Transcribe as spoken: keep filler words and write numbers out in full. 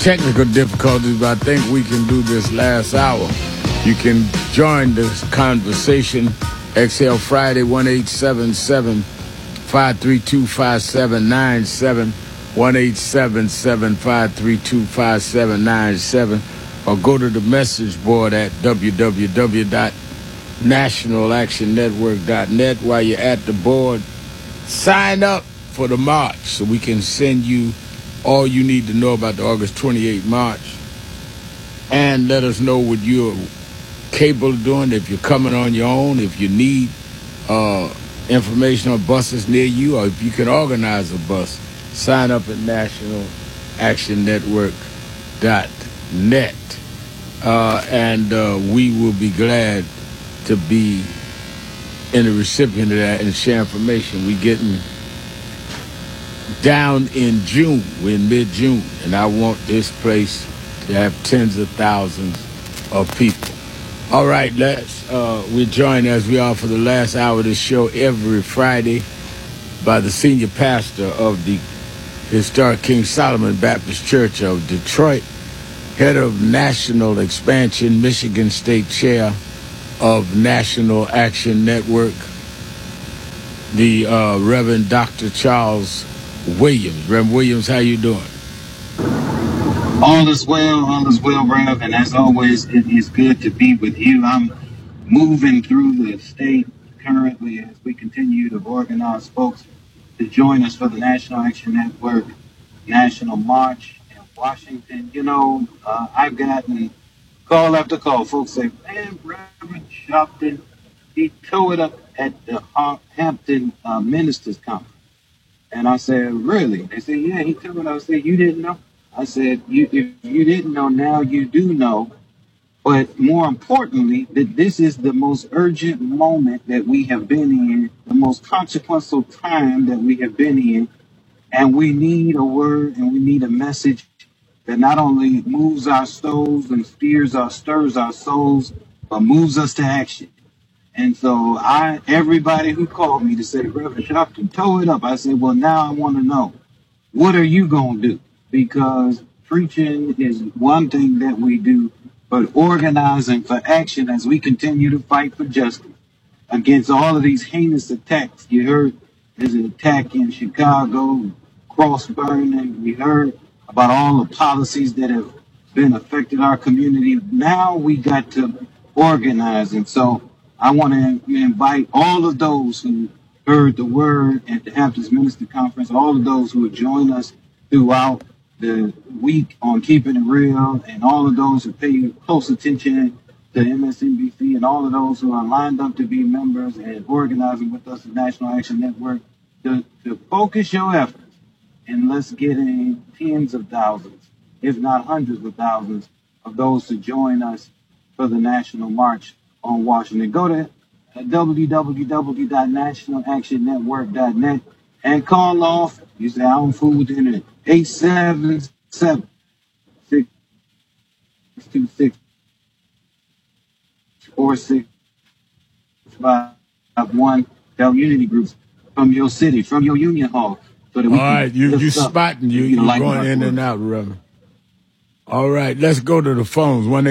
technical difficulties, but I think we can do this last hour. You can join this conversation. X L Friday, one eight seven seven, five three two, five seven nine seven, one eight seven seven, five three two, five seven nine seven, or go to the message board at w w w dot national action network dot net. While you're at the board, sign up for the march so we can send you all you need to know about the August twenty-eighth march, and let us know what you're capable of doing, if you're coming on your own, if you need uh, information on buses near you, or if you can organize a bus. Sign up at national action network dot net, uh, and uh, we will be glad to be in the recipient of that and share information. We're getting down in June. We're in mid-June, and I want this place to have tens of thousands of people. All right, let's, uh, we're joined, as we are for the last hour of this show, every Friday by the senior pastor of the historic King Solomon Baptist Church of Detroit, head of National Expansion, Michigan State Chair of National Action Network, the uh, Reverend Doctor Charles Williams. Reverend Williams, how you doing? All is well, all is well, Rev, and as always, it is good to be with you. I'm moving through the state currently as we continue to organize folks to join us for the National Action Network National March in Washington. You know, uh, I've gotten call after call. Folks say, man, Reverend Sharpton, he tore it up at the Hampton uh, Ministers Conference. And I said, really? They said, yeah, he tore it up. I said, you didn't know? I said, you, if you didn't know, now you do know. But more importantly, that this is the most urgent moment that we have been in, the most consequential time that we have been in. And we need a word and we need a message that not only moves our souls and steers our, stirs our souls, but moves us to action. And so I, everybody who called me to say, Reverend Sharpton, toe it up. I said, well, now I want to know, what are you going to do? Because preaching is one thing that we do, but organizing for action as we continue to fight for justice against all of these heinous attacks. You heard there's an attack in Chicago, cross burning. We heard about all the policies that have been affecting our community. Now we got to organize. And so I want to invite all of those who heard the word at the Hamptons Minister Conference, all of those who have joined us throughout the week on Keeping It Real, and all of those who pay close attention to M S N B C, and all of those who are lined up to be members and organizing with us at National Action Network, to, to focus your efforts, and let's get in tens of thousands, if not hundreds of thousands, of those to join us for the National March on Washington. Go to w w w dot national action network dot net and call off. You say, I don't fool with the internet. eight seven seven, six two six, four six five one. Tell unity groups from your city, from your union hall. So that we All right, you you spotting, you, you're going in and out, Reverend. All right, let's go to the phones. one